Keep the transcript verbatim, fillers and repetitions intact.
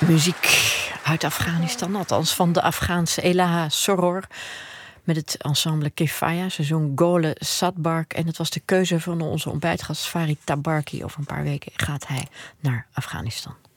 Muziek uit Afghanistan, althans van de Afghaanse Elaha Soror. Met het ensemble Kefaya. Ze zong Gole Sadbark. En het was de keuze van onze ontbijtgast Farid Tabarki. Over een paar weken gaat hij naar Afghanistan.